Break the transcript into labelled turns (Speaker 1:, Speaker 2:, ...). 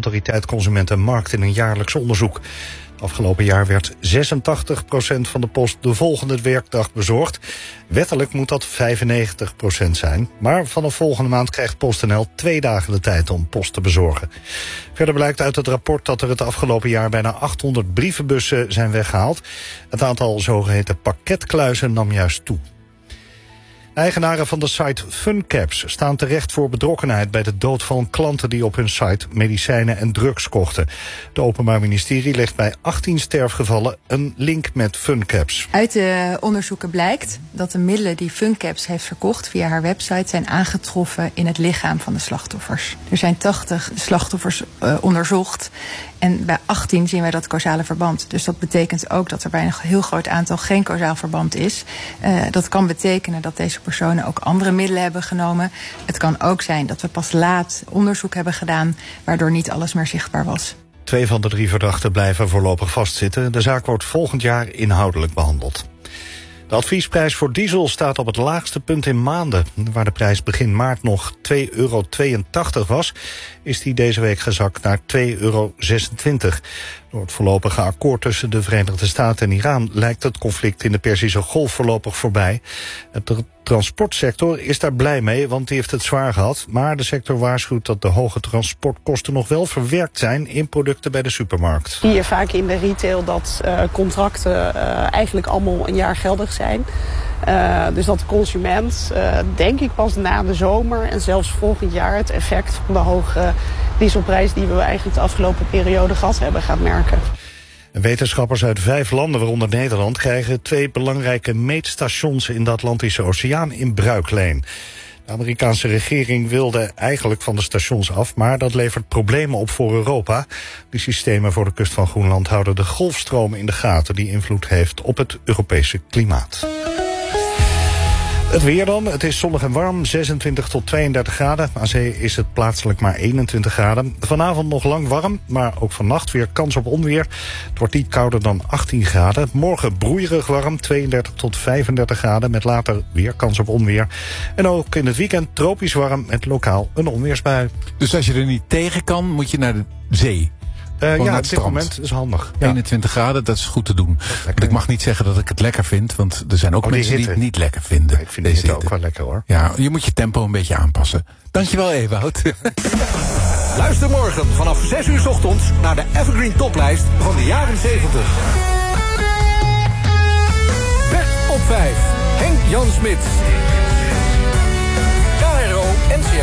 Speaker 1: Autoriteit Consument en Markt in een jaarlijks onderzoek. Afgelopen jaar werd 86% van de post de volgende werkdag bezorgd. Wettelijk moet dat 95% zijn. Maar vanaf volgende maand krijgt PostNL 2 dagen de tijd om post te bezorgen. Verder blijkt uit het rapport dat er het afgelopen jaar bijna 800 brievenbussen zijn weggehaald. Het aantal zogeheten pakketkluizen nam juist toe. Eigenaren van de site Funcaps staan terecht voor betrokkenheid bij de dood van klanten die op hun site medicijnen en drugs kochten. Het Openbaar Ministerie legt bij 18 sterfgevallen een link met Funcaps.
Speaker 2: Uit de onderzoeken blijkt dat de middelen die Funcaps heeft verkocht via haar website zijn aangetroffen in het lichaam van de slachtoffers. Er zijn 80 slachtoffers onderzocht. En bij 18 zien wij dat causale verband. Dus dat betekent ook dat er bij een heel groot aantal geen causaal verband is. Dat kan betekenen dat deze personen ook andere middelen hebben genomen. Het kan ook zijn dat we pas laat onderzoek hebben gedaan, waardoor niet alles meer zichtbaar was.
Speaker 1: 2 van de 3 verdachten blijven voorlopig vastzitten. De zaak wordt volgend jaar inhoudelijk behandeld. De adviesprijs voor diesel staat op het laagste punt in maanden. Waar de prijs begin maart nog €2,82 was, is die deze week gezakt naar €2,26. Door het voorlopige akkoord tussen de Verenigde Staten en Iran lijkt het conflict in de Perzische Golf voorlopig voorbij. De transportsector is daar blij mee, want die heeft het zwaar gehad. Maar de sector waarschuwt dat de hoge transportkosten nog wel verwerkt zijn in producten bij de supermarkt.
Speaker 3: Zie je vaak in de retail dat contracten eigenlijk allemaal een jaar geldig zijn. Dus dat de consument, denk ik pas na de zomer en zelfs volgend jaar het effect van de hoge dieselprijs die we eigenlijk de afgelopen periode gehad hebben gaat merken.
Speaker 1: Wetenschappers uit 5 landen, waaronder Nederland, krijgen 2 belangrijke meetstations in de Atlantische Oceaan in bruikleen. De Amerikaanse regering wilde eigenlijk van de stations af, maar dat levert problemen op voor Europa. De systemen voor de kust van Groenland houden de golfstromen in de gaten die invloed heeft op het Europese klimaat. Het weer dan. Het is zonnig en warm, 26 tot 32 graden. Aan zee is het plaatselijk maar 21 graden. Vanavond nog lang warm, maar ook vannacht weer kans op onweer. Het wordt niet kouder dan 18 graden. Morgen broeierig warm, 32 tot 35 graden... met later weer kans op onweer. En ook in het weekend tropisch warm met lokaal een onweersbui.
Speaker 4: Dus als je er niet tegen kan, moet je naar de zee?
Speaker 1: Ja, op dit moment is handig. Ja.
Speaker 4: 21 graden, dat is goed te doen. Want ik mag niet zeggen dat ik het lekker vind, want er zijn ook mensen die het niet lekker vinden.
Speaker 1: Ik vind het ook wel lekker, hoor.
Speaker 4: Ja, je moet je tempo een beetje aanpassen. Dankjewel, Ewout.
Speaker 5: Luister morgen vanaf 6 uur 's ochtends naar de Evergreen Toplijst van de jaren 70. Weg op 5, Henk Jan Smit. KRO NCRV.